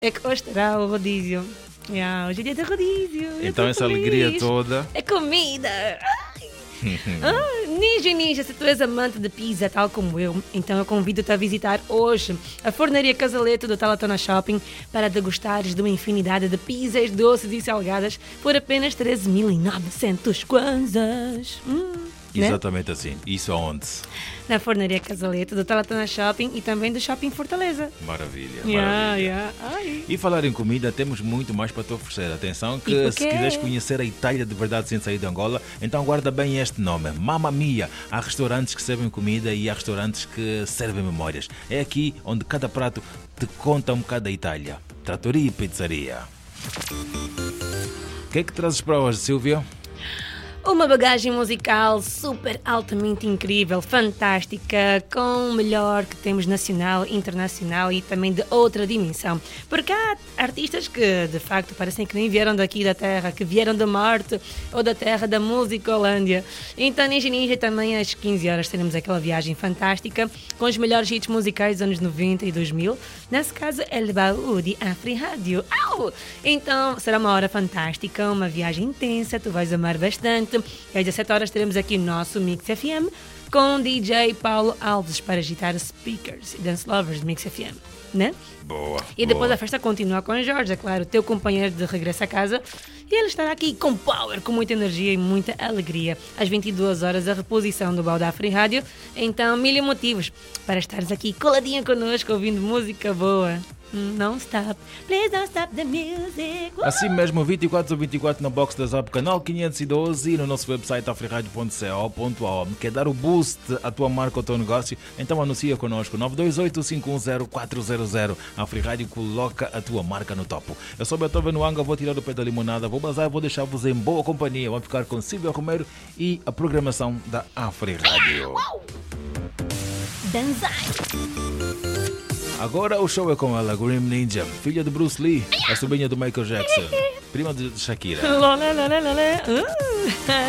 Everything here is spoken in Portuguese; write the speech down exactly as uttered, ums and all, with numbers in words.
É que hoje terá o rodízio. Yeah, hoje é dia de rodízio. Eu Então tô essa feliz. alegria toda. É comida. Ah, ninja, ninja, se tu és amante de pizza tal como eu, então eu convido-te a visitar hoje a Fornaria Casaleto do Talatona Shopping para degustares de uma infinidade de pizzas doces e salgadas por apenas treze mil e novecentos kwanzas. Hum, né? Exatamente assim. Isso aonde? Na Fornaria Casaleto do Talatona Shopping e também do Shopping Fortaleza. Maravilha, Yeah, maravilha. yeah. Ai. E falar em comida, temos muito mais para te oferecer. Atenção E que por se quê? quiseres conhecer a Itália de verdade sem sair de Angola, então guarda bem este nome, Mamma Mia. Há restaurantes que servem comida e há restaurantes que servem memórias. É aqui onde cada prato te conta um bocado da Itália. Trattoria e pizzaria. O que é que trazes para hoje, Silvia? Uma bagagem musical super altamente incrível, fantástica, com o melhor que temos nacional, internacional e também de outra dimensão. Porque há artistas que, de facto, parecem que nem vieram daqui da Terra, que vieram da Marte ou da Terra da Música Holândia. Então, Ninja Ninja, também às quinze horas teremos aquela viagem fantástica com os melhores hits musicais dos anos noventa e dois mil. Nesse caso, El Baú de Afri Rádio. Au! Então, será uma hora fantástica, uma viagem intensa, tu vais amar bastante. E às dezessete horas teremos aqui o nosso Mix F M com o D J Paulo Alves para agitar os speakers e dance lovers do Mix F M, né? Boa. E depois boa. a festa continua com o Jorge, é claro, teu companheiro de regresso a casa. E ele estará aqui com power, com muita energia e muita alegria. Às vinte e duas horas, a reposição do Balda Afri Rádio. Então, mil motivos para estares aqui coladinha connosco, ouvindo música boa. Não stop, please don't stop the music. Uh! Assim mesmo, vinte e quatro sobre vinte e quatro na box da Zap, canal quinhentos e doze e no nosso website afriradio ponto co ponto a u. Quer dar o boost à tua marca ou ao teu negócio? Então anuncia connosco. nove dois oito, cinco um zero, quatro zero zero. A Afrirádio coloca a tua marca no topo. Eu sou Beethoven Wanga, vou tirar o pé da limonada, vou bazar, vou deixar-vos em boa companhia. Vamos ficar com Silvia Romero e a programação da Afrirádio. Dançai. Agora o show é com ela, Grim Ninja, filha de Bruce Lee, a sobrinha do Michael Jackson, prima de Shakira. Lolé, lolé, lolé. Uh!